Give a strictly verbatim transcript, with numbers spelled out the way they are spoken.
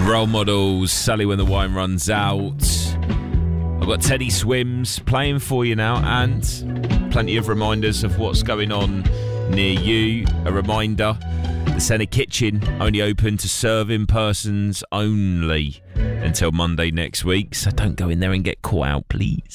Role Models, Sally When the Wine Runs Out. I've got Teddy Swims playing for you now, and plenty of reminders of what's going on near you. A reminder, the Centre Kitchen only open to serving persons only until Monday next week, so don't go in there and get caught out, please.